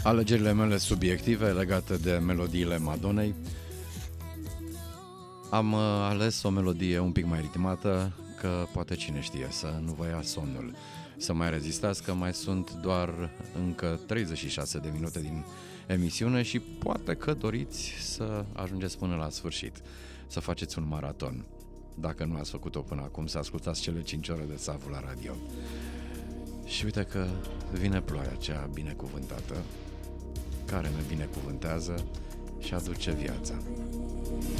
alegerile mele subiective legate de melodiile Madonnei. Am ales o melodie un pic mai ritmată, că poate cine știe să nu vă ia somnul. Să mai rezistați, că mai sunt doar încă 36 de minute din emisiune și poate că doriți să ajungeți până la sfârșit, să faceți un maraton. Dacă nu ați făcut-o până acum, să ascultați cele 5 ore de Savu la radio. Și uite că vine ploaia cea binecuvântată, care ne binecuvântează și aduce viața.